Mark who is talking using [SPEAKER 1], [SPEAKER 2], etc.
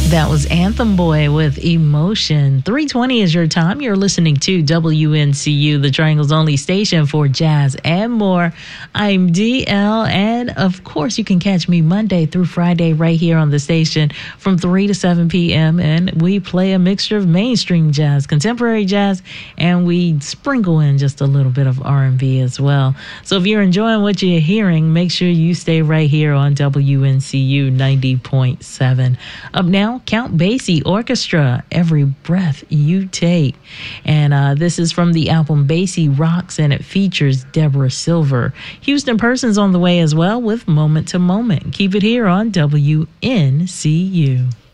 [SPEAKER 1] That was Anthem Boy with Emotion. 3:20 is your time. You're listening to WNCU, the Triangle's only station for jazz and more. I'm DL, and of course, you can catch me Monday through Friday right here on the station from 3 to 7 p.m. And we play a mixture of mainstream jazz, contemporary jazz, and we sprinkle in just a little bit of R&B as well. So if you're enjoying what you're hearing, make sure you stay right here on WNCU 90.7. Up now, Count Basie Orchestra, Every Breath You Take. And this is from the album Basie Rocks, and it features Deborah Silver. Houston Person's on the way as well with Moment to Moment. Keep it here on WNCU.